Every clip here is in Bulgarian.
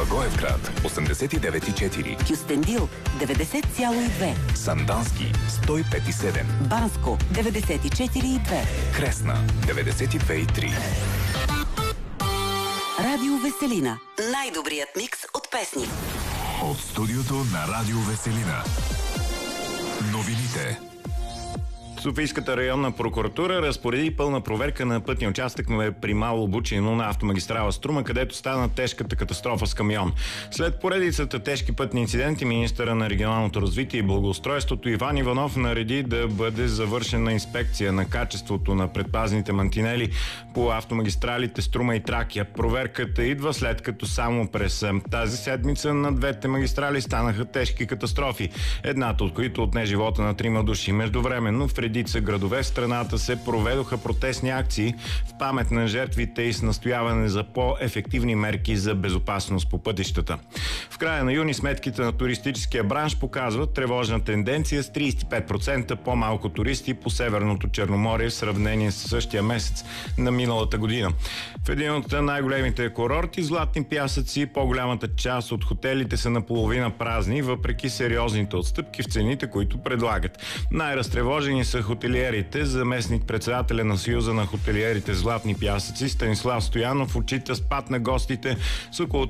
Благоевград 89,4, Кюстендил 90,2, Сандански 105,7, Банско 94,2, Кресна 92,3. Радио Веселина. Най-добрият микс от песни. От студиото на Радио Веселина. Новините. Софийската районна прокуратура разпореди пълна проверка на пътния участък при Мало Бучино на автомагистрала Струма, където стана тежката катастрофа с камион. След поредицата тежки пътни инциденти, министъра на регионалното развитие и благоустройството Иван Иванов нареди да бъде завършена инспекция на качеството на предпазните мантинели по автомагистралите Струма и Тракия. Проверката идва след като само през тази седмица на двете магистрали станаха тежки катастрофи, едната от които отне живота на 3 души. Междувременно в редица градове в страната се проведоха протестни акции в памет на жертвите и с настояване за по-ефективни мерки за безопасност по пътищата. В края на юни сметките на туристическия бранш показват тревожна тенденция с 35% по-малко туристи по Северното Черноморие в сравнение с същия месец на миналата година. В един от най-големите курорти, Златни пясъци, по-голямата част от хотелите са наполовина празни, въпреки сериозните отстъпки в цените, които предлагат. Най-разтревожени са хотелиерите. Заместник-председателя на Съюза на хотелиерите Златни пясъци Станислав Стоянов отчита спад на гостите с около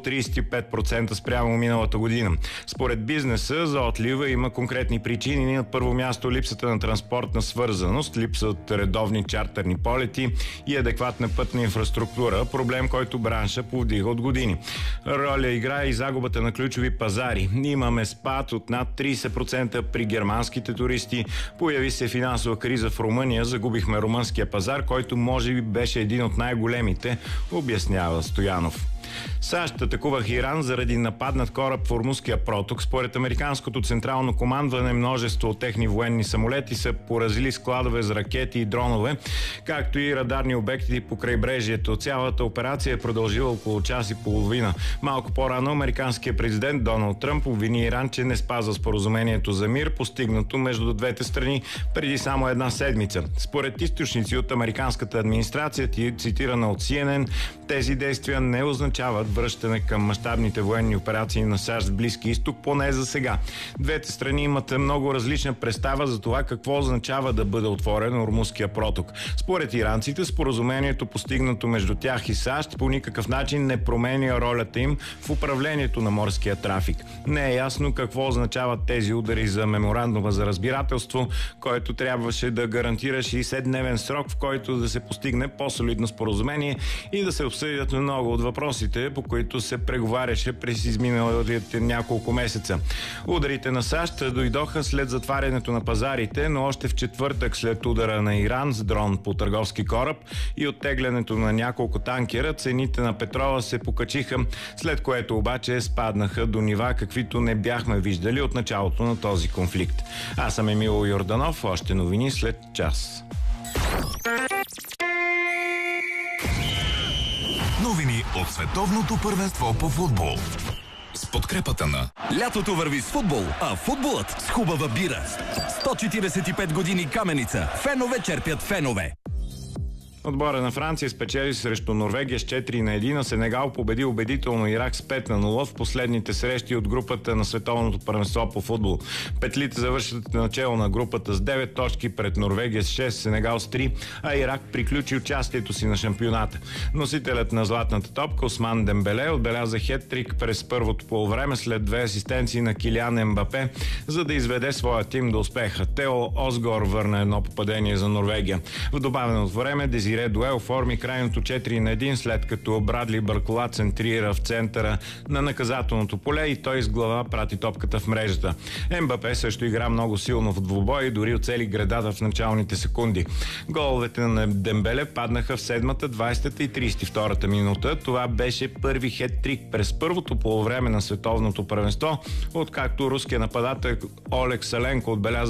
35% спрямо миналата година. Според бизнеса за отлива има конкретни причини. На първо място липсата на транспортна свързаност, липса от редовни чартерни полети и адекватна пътна инфраструктура, проблем, който бранша повдига от години. Роля играе и загубата на ключови пазари. Имаме спад от над 30% при германските туристи. Появи се финансова криза в Румъния, загубихме румънския пазар, който може би беше един от най-големите, обяснява Стоянов. САЩ атакуваха Иран заради нападнат кораб в Ормузския проток. Според американското централно командване, множество от техни военни самолети са поразили складове с ракети и дронове, както и радарни обекти по крайбрежието. Цялата операция е продължила около час и половина. Малко по-рано американският президент Доналд Тръмп обвини Иран, че не спазва споразумението за мир, постигнато между двете страни преди само една седмица. Според източници от американската администрация, цитирана от CNN, тези действия не означават връщане към мащабните военни операции на САЩ в Близки изток, поне за сега. Двете страни имат много различна представа за това какво означава да бъде отворен Ормузския проток. Според иранците, споразумението, постигнато между тях и САЩ, по никакъв начин не променя ролята им в управлението на морския трафик. Не е ясно какво означават тези удари за меморандума за разбирателство, който трябваше да гарантира 60-дневен срок, в който да се постигне по-солидно споразумение и да се обсъдят много от въпросите, по които се преговаряше през изминалите няколко месеца. Ударите на САЩ дойдоха след затварянето на пазарите, но още в четвъртък след удара на Иран с дрон по търговски кораб и оттеглянето на няколко танкера, цените на петрола се покачиха, след което обаче спаднаха до нива, каквито не бяхме виждали от началото на този конфликт. Аз съм Емил Йорданов, още новини след час. Новини от световното първенство по футбол. С подкрепата на... Лятото върви с футбол, а футболът с хубава бира. 145 години Каменица. Фенове черпят фенове. Отбора на Франция спечели срещу Норвегия с 4-1, а Сенегал победи убедително Ирак с 5-0 в последните срещи от групата на световното първенство по футбол. Петлите завършат начало на групата с 9 точки пред Норвегия с 6, Сенегал с 3, а Ирак приключи участието си на шампионата. Носителят на златната топка Осман Дембеле отбеляза хет-трик през първото полувреме след 2 асистенции на Килиан Ембапе, за да изведе своя тим до успеха. Тео Осгор върна едно попадение за Норвегия. В добавеното време Дезире Дуел оформи крайното 4-1, след като Брадли Бъркола центрира в центъра на наказателното поле и той с глава прати топката в мрежата. Ембапе също игра много силно в двубой и дори оцели гредата в началните секунди. Головете на Дембеле паднаха в 7-та, 20-та и 32-та минута. Това беше първи хет-трик през първото полувреме на световното първенство, откакто руският нападател Олег Саленко отбеляза